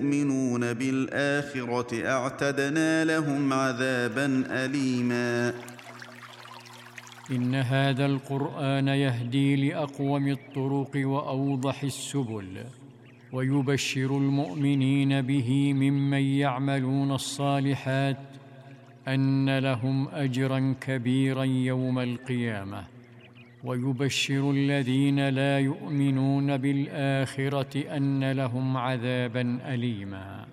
يؤمنون بالآخرة أعتدنا لهم عذابا أليما إن هذا القرآن يهدي لأقوم الطرق وأوضح السبل، ويبشر المؤمنين به ممن يعملون الصالحات أن لهم أجراً كبيراً يوم القيامة، ويبشر الذين لا يؤمنون بالآخرة أن لهم عذاباً أليماً.